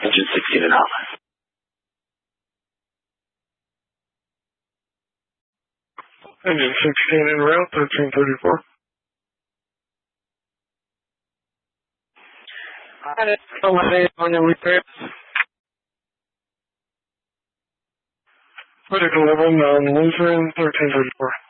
Engine 16 and out. Engine 16 en route, 1334. On your repairs. Critical 11 on Lutheran, 1334.